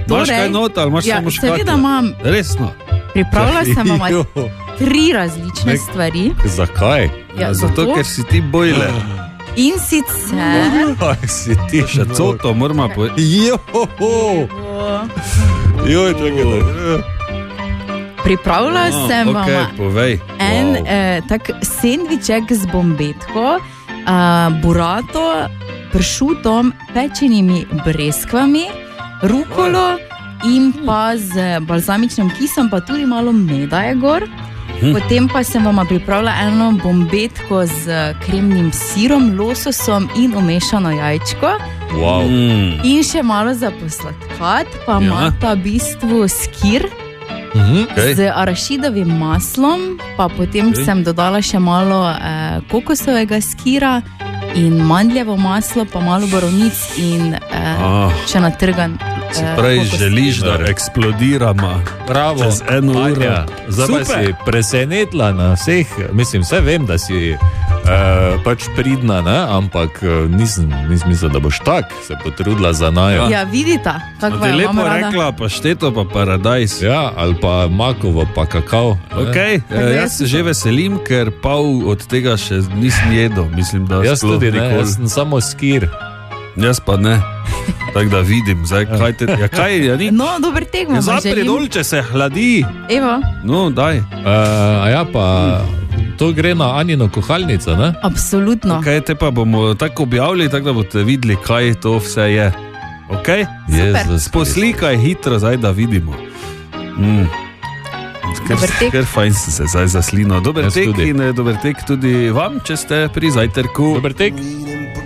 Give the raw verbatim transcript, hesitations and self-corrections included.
Imaš kaj not ali imaš ja, samo škatlo? Seveda imam. Resno? Pripravila sem vam tri različne stvari. Zakaj? Ja, zato, zato, ker si ti bojle. In sicer... Kaj si ti? Še coto moramo povedati. Joho! Joj, čakaj. Pripravila No, sem okej, vam povej. en Wow. eh, tak sendviček z bombetko, eh, burato, pršutom, pečenimi breskvami, rukolo in pa z balzamičnim kisom, pa tudi malo meda je gor. Potem pa sem vam pripravila eno bombetko z kremnim sirom, lososom in umešano jajčko. Wow. Mm. In še malo za posladkat, pa Ja. imata v bistvu skir Okay. z arašidovim maslom, pa potem Okay. sem dodala še malo eh, kokosovega skira in mandljevo maslo, pa malo borovnic in eh, Ah. še natrgan. Se pravi, želiš, da eksplodiramo Bravo, čez eno uro. Anja, zdaj pa Super. si presenetila na vseh, mislim, vse vem, da si uh, pač pridna, ne? Ampak uh, nisem, nisem mislila, da boš tak se potrudila za najo. Ja, vidita, kako Ti je lepo mama rada. rekla, pa šteto, pa paradajz. Ja, ali pa makovo, pa kakav. Okay, Tako eh, jaz jaz se že veselim, ker pol od tega še nisem jedel. Mislim, da Jaz sploh tudi ne, nikoli. jaz sem samo skir. Jaz pa ne. Tako da vidim, zdaj, kaj te, ja, kaj, ja, ni, No, dober tek vam zapri želim. dol, če se hladi. Evo, No, daj. Uh, a ja, pa to gre na Anino kuhalnico, ne? absolutno. Kaj te pa bomo tako objavili, tako da boste videli, kaj to vse je. Okay? Jezus Poslikaj hitro, zdaj da vidimo. Mm. Ker, Dober tek. ker fajn sem se zdaj zaslinil. Dober Jaz tek tudi. in eh, dober tek tudi vam, če ste pri zajtrku. Dober tek.